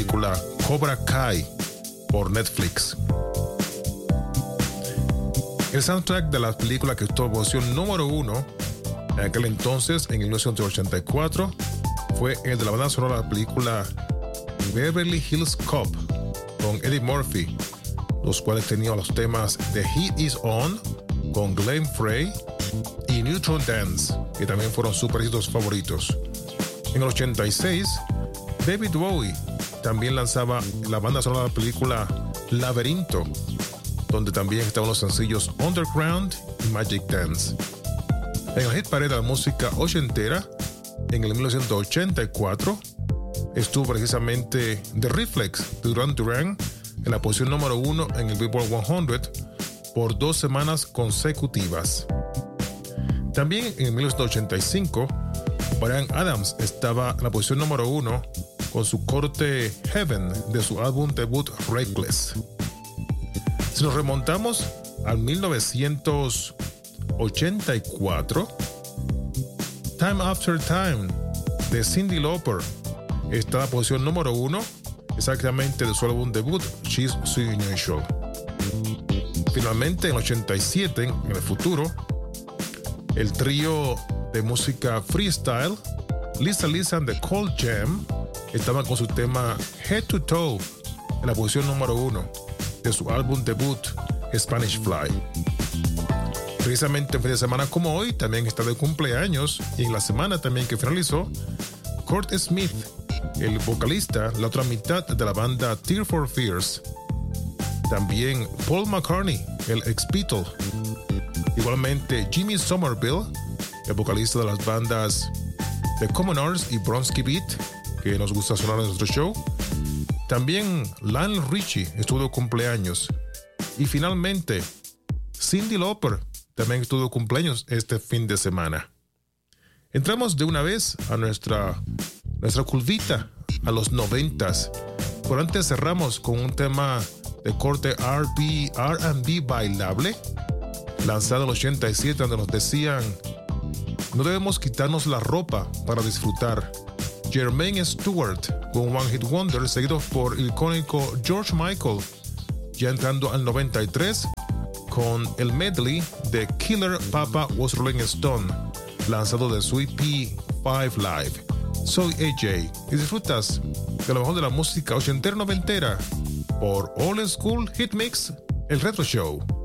película Cobra Kai por Netflix. El soundtrack de la película que estuvo en posición número 1 en aquel entonces, en 1984, fue el de la banda sonora de la película Beverly Hills Cop con Eddie Murphy, los cuales tenían los temas The Heat Is On con Glenn Frey y Neutron Dance, que también fueron super éxitos favoritos. En el 86, David Bowie también lanzaba la banda sonora de la película Laberinto, donde también estaban los sencillos Underground y Magic Dance. En el hit parade de la música ochentera, en el 1984, estuvo precisamente The Reflex de Duran Duran en la posición número 1 en el Billboard 100 por 2 semanas consecutivas. También en 1985, Bryan Adams estaba en la posición número 1 con su corte Heaven de su álbum debut Reckless. Si nos remontamos al 1984, Time After Time de Cyndi Lauper está en la posición número 1 exactamente de su álbum debut She's So Unusual. Finalmente, en el 87, en el futuro, el trío de música freestyle Lisa Lisa and the Cold Jam estaban con su tema Head to Toe en la posición número 1 de su álbum debut Spanish Fly. Precisamente en fin de semana como hoy también está de cumpleaños, y en la semana también que finalizó, Kurt Smith, el vocalista, la otra mitad de la banda Tears for Fears. También Paul McCartney, el ex Beatle. Igualmente Jimmy Somerville, el vocalista de las bandas The Commoners y Bronski Beat, que nos gusta sonar en nuestro show. También Lionel Richie estuvo de cumpleaños. Y finalmente, Cyndi Lauper también estuvo de cumpleaños este fin de semana. Entramos de una vez a nuestra curvita a los 90s. Pero antes cerramos con un tema de corte R&B bailable, lanzado en el 87, donde nos decían: no debemos quitarnos la ropa para disfrutar. Jermaine Stewart con One Hit Wonder, seguido por el icónico George Michael, ya entrando al 93 con el medley de Killer Papa Was Rolling Stone, lanzado de su EP 5 Live. Soy AJ y disfrutas de lo mejor de la música ochentera noventera por Old School Hit Mix, el Retro Show.